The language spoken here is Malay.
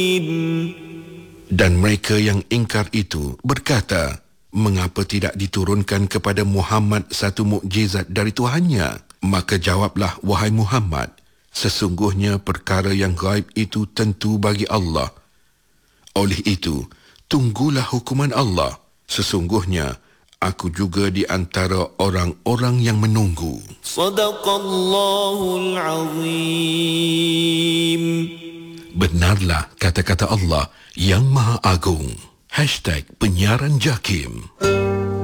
Dan mereka yang ingkar itu berkata, mengapa tidak diturunkan kepada Muhammad satu mukjizat dari Tuhannya? Maka jawablah, wahai Muhammad, sesungguhnya perkara yang gaib itu tentu bagi Allah. Oleh itu, tunggulah hukuman Allah. Sesungguhnya, aku juga di antara orang-orang yang menunggu. Sadaqallahul Azim. Benarlah kata-kata Allah yang Maha Agung. #penyiaran JAKIM.